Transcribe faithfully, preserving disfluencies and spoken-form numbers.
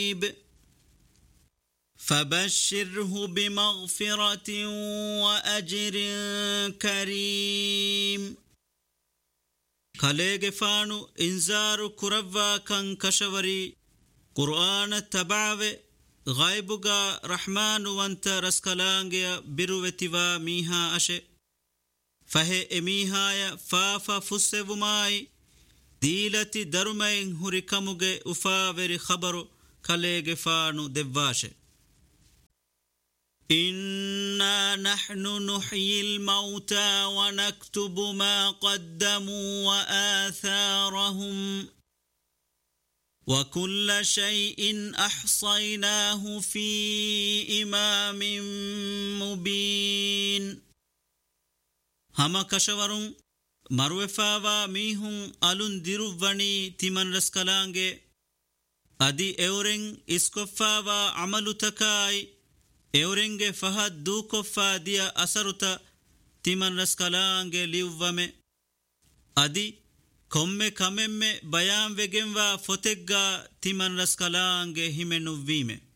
فبشره بمغفرة وأجر كريم كاليغ فانو انذار كروا كان كشوري قرآن تبعوه غيبوغا رحمن وانت رسكالانجيا بروتيوا ميها أشي فهي اميهايا فافا فسوماي ديلتي درمين هريكموغي افاوري خبرو كاليغ فانو دباشي إنا نحن نحيي الموتى ونكتب ما قدموا وآثارهم وكل شيء أحصيناه في إمام مبين هما كشورون مروفاوا ميهون ألون ديروفاني تيمن رسكالانجي أدي إورين إسكوفاوا عملو تكاي إورينجي فهد دوكوفا ديا أسرتا تيمن رسكالانجي ليوفامي أدي كومي كممي بيان وگنوا فتگا تيمن رسكالانجي همنو ويمي